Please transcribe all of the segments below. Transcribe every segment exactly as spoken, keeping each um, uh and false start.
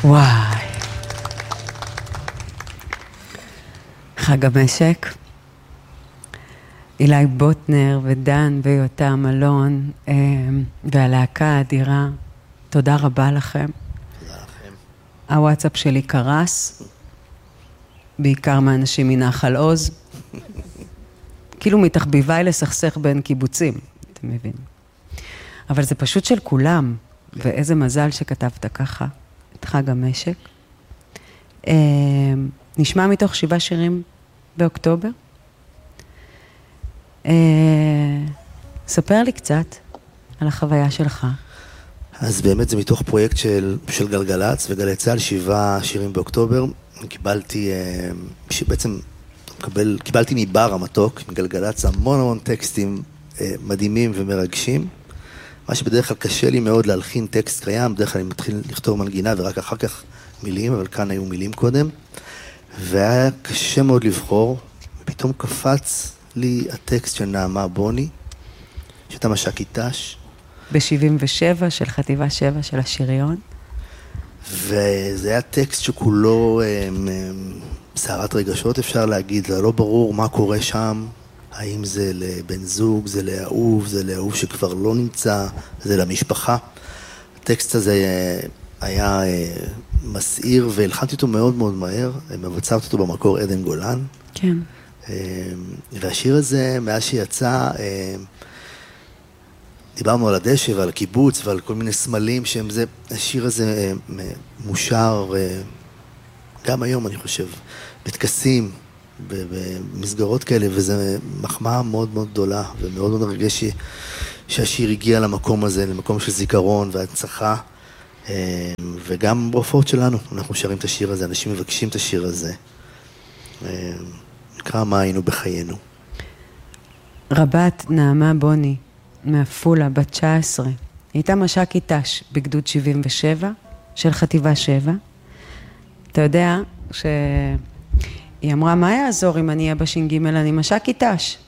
וואי. חג המשק. אילי בוטנר ודן ויותם אלון והלהקה האדירה. תודה רבה לכם. תודה לכם. הוואטסאפ שלי קרס, בעיקר מאנשים מנחל עוז. כאילו מתחביביי לסכסך בין קיבוצים, אתם מבינים. אבל זה פשוט של כולם, ואיזה מזל שכתבת ככה את חג המשק. נשמע מתוך שבעה שירים באוקטובר. ספר לי קצת על החוויה שלך. אז באמת זה מתוך פרויקט של, של גלגלץ וגלי צהל, שבעה שירים באוקטובר. קיבלתי, בעצם קבל, קיבלתי מבר המתוק, מגלגלץ, המון המון טקסטים מדהימים ומרגשים. מה שבדרך כלל קשה לי מאוד להלחין טקסט קיים, בדרך כלל אני מתחיל לכתוב מנגינה ורק אחר כך מילים, אבל כאן היו מילים קודם. והיה קשה מאוד לבחור, ופתאום קפץ לי הטקסט של נעמה בוני, שאתה משק איתש. ב-שבעים ושבע של חטיבה שבע של השריון. וזה היה טקסט שכולו סערת רגשות, אפשר להגיד, זה לא ברור מה קורה שם, האם זה לבן זוג, זה לאהוב, זה לאהוב שכבר לא נמצא, זה למשפחה. הטקסט הזה היה מסעיר, והלחנתי אותו מאוד מאוד מהר, מבצעת אותו במקור עדן גולן. כן. והשיר הזה, מאז שיצא, דיברנו על הדשא ועל הקיבוץ ועל כל מיני סמלים שהם זה, השיר הזה מושר, גם היום אני חושב, בטקסים, במסגרות כאלה, וזה מחמאה מאוד מאוד גדולה, ומאוד מאוד מרגש שהשיר הגיע למקום הזה, למקום של זיכרון והנצחה, וגם בהופעות שלנו, אנחנו שרים את השיר הזה, אנשים מבקשים את השיר הזה. נקרא מה היינו בחיינו. רבת נעמה בוני, מעפולה, בת תשע עשרה. הייתה משק איתש בגדוד שבעים ושבע של חטיבה שבע. אתה יודע שהיא אמרה, מה יעזור אם אני אהיה בש"ג? אני משק איתש.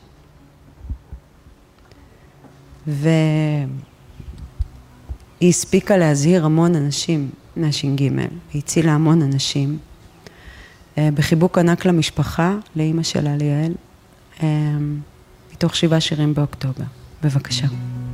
והיא הספיקה להזהיר המון אנשים מהש"ג. היא הצילה המון אנשים. בחיבוק ענק למשפחה, לאמא שלה ליאל, מתוך שבעה שירים באוקטובר. בבקשה.